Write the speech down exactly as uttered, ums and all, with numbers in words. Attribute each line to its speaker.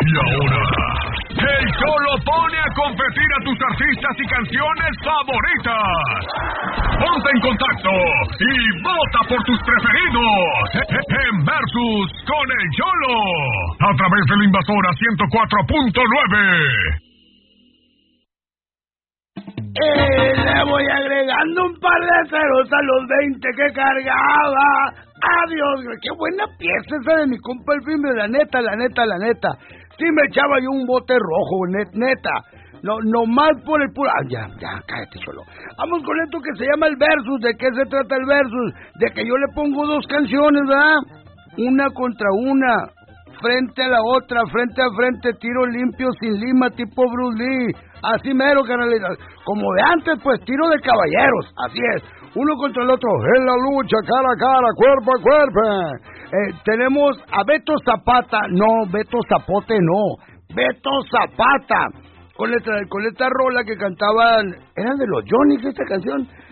Speaker 1: Y ahora, el Cholo pone a competir a tus artistas y canciones favoritas. Ponte en contacto y vota por tus preferidos en Versus con el Cholo a través de la Invasora ciento cuatro punto nueve.
Speaker 2: Eh, le voy agregando un par de ceros a los veinte que cargaba. Adiós, qué buena pieza esa de mi compa el filme, la neta, la neta, la neta. Sí me echaba yo un bote rojo, net, neta. No, no más por el puro... Ah, ya, ya, cállate, Cholo. Vamos con esto que se llama el Versus. ¿De qué se trata el Versus? De que yo le pongo dos canciones, ¿verdad? Una contra una, frente a la otra, frente a frente, tiro limpio, sin lima, tipo Bruce Lee. Así mero, carnalita. Como de antes, pues, tiro de caballeros. Así es. Uno contra el otro. En la lucha, cara a cara, cuerpo a cuerpo. Eh, tenemos a Beto Zapata. No, Beto Zapote no. Beto Zapata. Con esta, con esta rola que cantaban... ¿Eran de los Johnny's esta canción?